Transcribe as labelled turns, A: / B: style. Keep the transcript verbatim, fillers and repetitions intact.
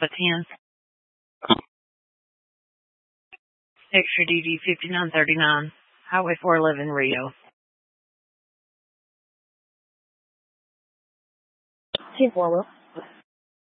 A: ten. Extra D D fifty-nine thirty-nine, Highway four eleven, Rio.
B: ten four, Will.